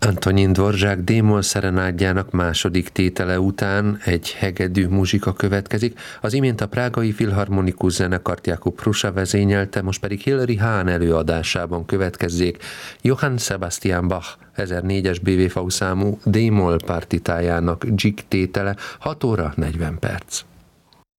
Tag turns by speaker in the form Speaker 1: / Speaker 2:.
Speaker 1: Antonín Dvořák D-moll szerenádjának második tétele után egy hegedű muzsika következik. Az imént a Prágai Filharmonikus Zenekart Jakub Prusa vezényelte, most pedig Hilary Hahn előadásában következzék Johann Sebastian Bach 1004-es BWV számú D-moll partitájának Gigue tétele, 6 óra 40 perc.